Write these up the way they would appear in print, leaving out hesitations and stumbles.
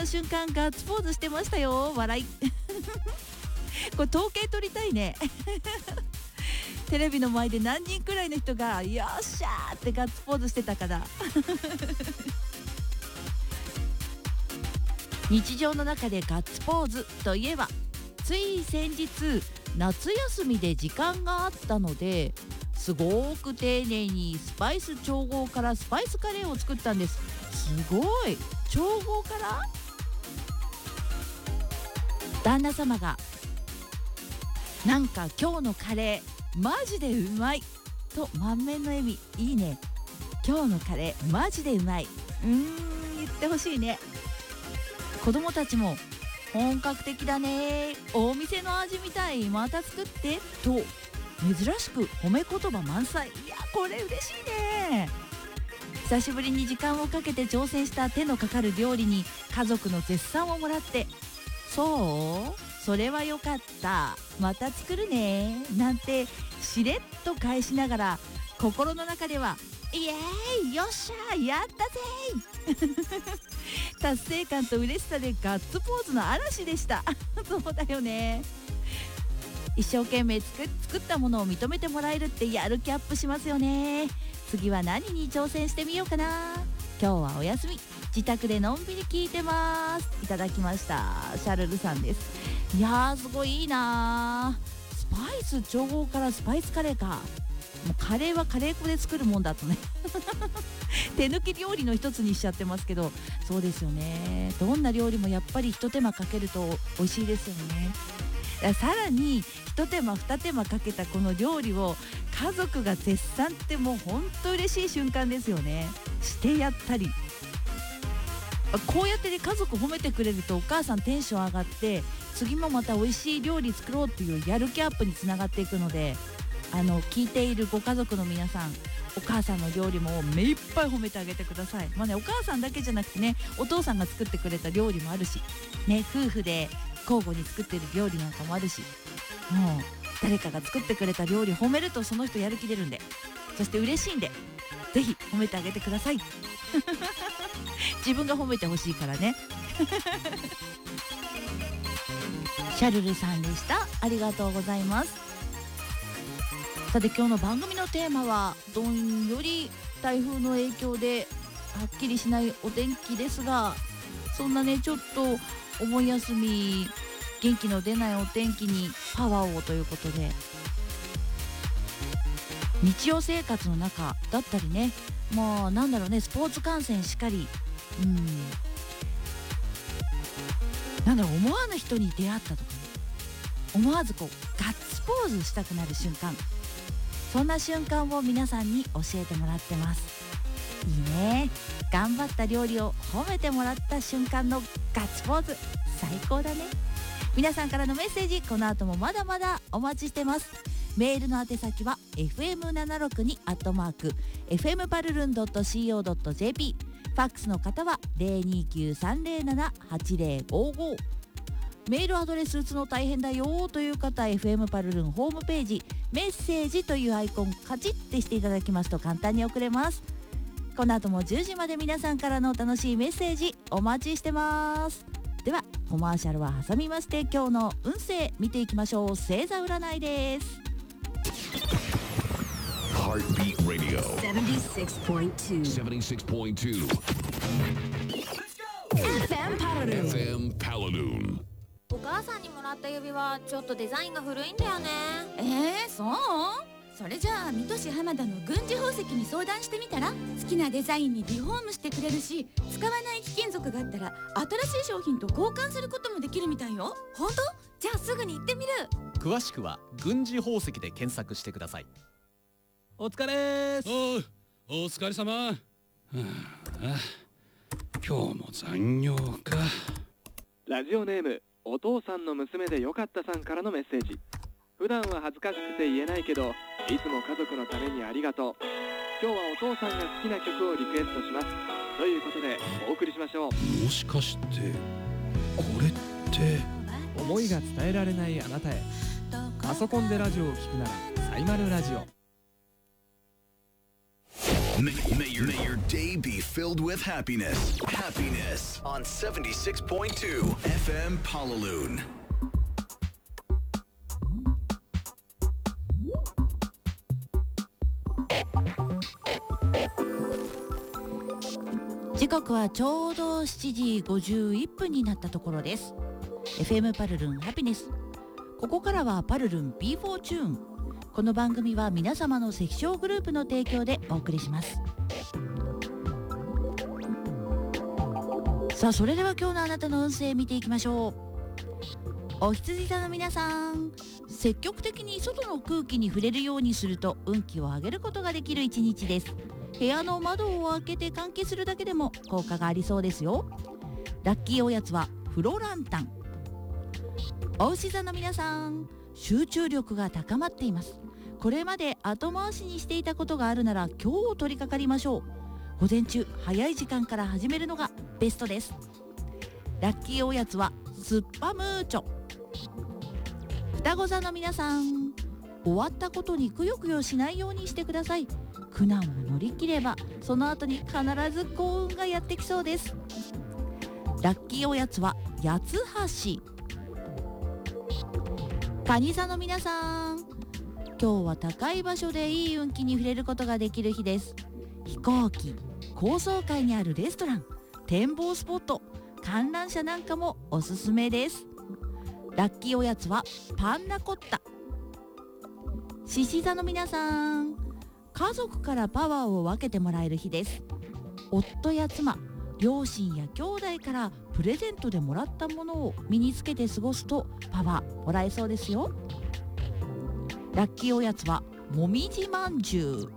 瞬間ガッツポーズしてましたよ。笑いこれ統計取りたいねテレビの前で何人くらいの人がよっしゃーってガッツポーズしてたかな日常の中でガッツポーズといえば、つい先日夏休みで時間があったので、すごく丁寧にスパイス調合からスパイスカレーを作ったんです。すごい、調合から。旦那様がなんか今日のカレーマジでうまいと満面の笑み。いいね、今日のカレーマジでうまい。言ってほしいね。子供たちも本格的だね、お店の味みたい、また作ってと珍しく褒め言葉満載。いや、これ嬉しいね。久しぶりに時間をかけて挑戦した手のかかる料理に家族の絶賛をもらって、そうそれはよかった、また作るねなんてしれっと返しながら、心の中ではイエーイ、よっしゃー、やったぜ達成感と嬉しさでガッツポーズの嵐でしたそうだよね。一生懸命作ったものを認めてもらえるってやる気アップしますよね。次は何に挑戦してみようかな。今日はお休み、自宅でのんびり聞いてます。いただきました。シャルルさんです。いやー、すごいいいな。スパイス調合からスパイスカレーか。もうカレーはカレー粉で作るもんだとね手抜き料理の一つにしちゃってますけど、そうですよね。どんな料理もやっぱり一手間かけると美味しいですよね。さらに一手間二手間かけたこの料理を家族が絶賛ってもうほんと嬉しい瞬間ですよね。してやったり、こうやってね、家族褒めてくれるとお母さんテンション上がって、次もまた美味しい料理作ろうっていうやる気アップにつながっていくので、聞いているご家族の皆さん、お母さんの料理も目いっぱい褒めてあげてください。まあね、お母さんだけじゃなくてね、お父さんが作ってくれた料理もあるしね、夫婦で交互に作ってる料理なんかもあるし、もう誰かが作ってくれた料理褒めるとその人やる気出るんで、そして嬉しいんで、ぜひ褒めてあげてください自分が褒めてほしいからねシャルルさんでした。ありがとうございます。さて、今日の番組のテーマはどんより台風の影響ではっきりしないお天気ですが、そんなね、ちょっとお盆休み元気の出ないお天気にパワーをということで、日常生活の中だったりね、まあなんだろうね、スポーツ観戦しかり、なんだろう、思わぬ人に出会ったとかね、思わずこうガッツポーズしたくなる瞬間、そんな瞬間を皆さんに教えてもらってます。いいね、頑張った料理を褒めてもらった瞬間のガッツポーズ、最高だね。皆さんからのメッセージ、この後もまだまだお待ちしてます。メールの宛先は fm762@fmparlun.co.jp、 ファックスの方は 029-307-8055。メールアドレス打つの大変だよという方、 FM パルルンホームページメッセージというアイコンカチッてしていただきますと簡単に送れます。この後も10時まで皆さんからの楽しいメッセージお待ちしてます。ではコマーシャルは挟みまして、今日の運勢見ていきましょう。星座占いです。 Heartbeat Radio 76.2 FM FM Paladoon。 お母さんにもらった指輪ちょっとデザインが古いんだよね。 そう？それじゃあ水戸市浜田の軍事宝石に相談してみたら？好きなデザインにリフォームしてくれるし、使わない貴金属があったら新しい商品と交換することもできるみたいよ。 本当？じゃあすぐに行ってみる。 詳しくは軍事宝石で検索してください。お疲れーす。 お疲れ様。はあ、今日も残業か。 ラジオネームお父さんの娘でよかったさんからのメッセージ。普段は恥ずかしくて言えないけど、いつも家族のためにありがとう。今日はお父さんが好きな曲をリクエストしますということでお送りしましょう。 もしかしてこれって思いが伝えられないあなたへ。パソコンでラジオを聞くならサイマルラジオ。 May your day be filled with happiness. Happiness on 76.2 FM Palaloon. 時刻はちょうど7時51分になったところです。 FM パルルンハピネス。ここからはパルルン B4 チューン。この番組は皆様の関所グループの提供でお送りします。さあ、それでは今日のあなたの運勢見ていきましょう。お羊座の皆さん、積極的に外の空気に触れるようにすると運気を上げることができる一日です。部屋の窓を開けて換気するだけでも効果がありそうですよ。ラッキーおやつはフロランタン。お牛座の皆さん、集中力が高まっています。これまで後回しにしていたことがあるなら今日取り掛かりましょう。午前中早い時間から始めるのがベストです。ラッキーおやつはスッパムーチョ。双子座の皆さん、終わったことにくよくよしないようにしてください。苦難を乗り切ればその後に必ず幸運がやってきそうです。ラッキーおやつは八つ橋。蟹座の皆さん、今日は高い場所でいい運気に触れることができる日です。飛行機、高層階にあるレストラン、展望スポット、観覧車なんかもおすすめです。ラッキーおやつはパンナコッタ。獅子座の皆さん、家族からパワーを分けてもらえる日です。夫や妻、両親や兄弟からプレゼントでもらったものを身につけて過ごすとパワーもらえそうですよ。ラッキーおやつはもみじまんじゅう。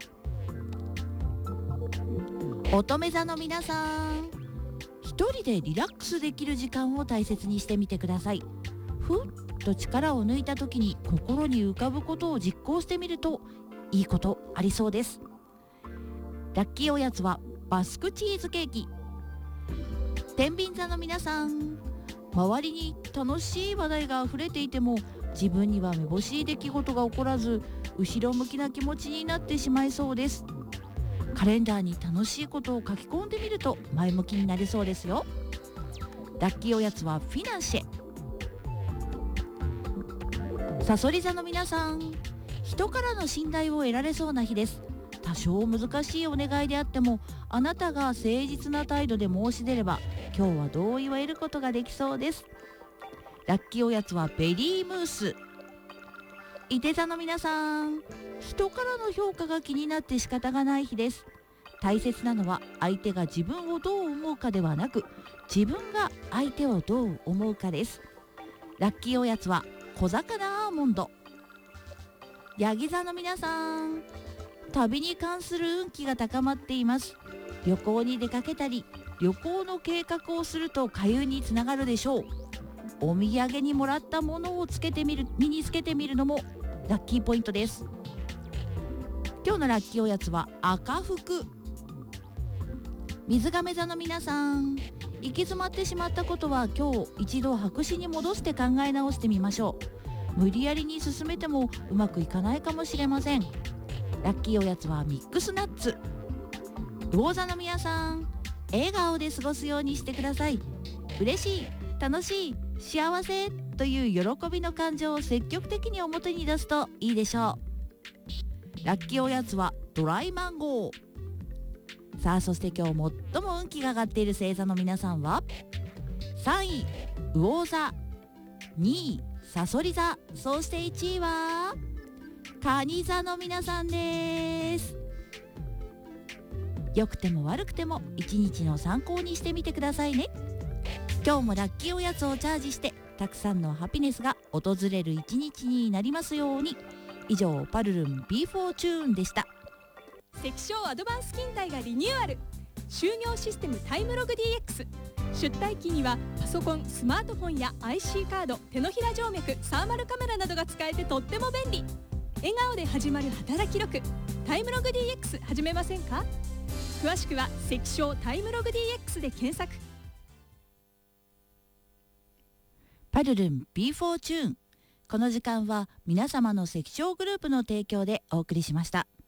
乙女座の皆さん、一人でリラックスできる時間を大切にしてみてください。ふっと力を抜いた時に心に浮かぶことを実行してみるといいことありそうです。ラッキーおやつはバスクチーズケーキ。天秤座の皆さん、周りに楽しい話題が溢れていても自分にはめぼしい出来事が起こらず後ろ向きな気持ちになってしまいそうです。カレンダーに楽しいことを書き込んでみると前向きになりそうですよ。ラッキーおやつはフィナンシェ。さそり座の皆さん、人からの信頼を得られそうな日です。多少難しいお願いであってもあなたが誠実な態度で申し出れば今日は同意を得ることができそうです。ラッキーおやつはベリームース。いて座の皆さん、人からの評価が気になって仕方がない日です。大切なのは相手が自分をどう思うかではなく自分が相手をどう思うかです。ラッキーおやつは小魚アーモンド。ヤギ座の皆さん、旅に関する運気が高まっています。旅行に出かけたり旅行の計画をすると開運につながるでしょう。お土産にもらったものを身につけてみるのもラッキーポイントです。今日のラッキーおやつは赤福。水亀座の皆さん、行き詰まってしまったことは今日一度白紙に戻して考え直してみましょう。無理やりに進めてもうまくいかないかもしれません。ラッキーおやつはミックスナッツ。魚座の皆さん、笑顔で過ごすようにしてください。嬉しい、楽しい、幸せという喜びの感情を積極的に表に出すといいでしょう。ラッキーおやつはドライマンゴー。さあ、そして今日最も運気が上がっている星座の皆さんは3位魚座、2位さそり座、そして1位は蟹座の皆さんです。良くても悪くても一日の参考にしてみてくださいね。今日もラッキーおやつをチャージしてたくさんのハピネスが訪れる一日になりますように。以上、パルルン B4 チューンでした。 関所アドバンス勤怠がリニューアル。就業システムタイムログ DX。 出退勤にはパソコン、スマートフォンや IC カード、手のひら静脈、サーマルカメラなどが使えてとっても便利。笑顔で始まる働き力、タイムログ DX 始めませんか？詳しくは関所タイムログ DX で検索。 パルルン B4 チューン。この時間は皆様の関所グループの提供でお送りしました。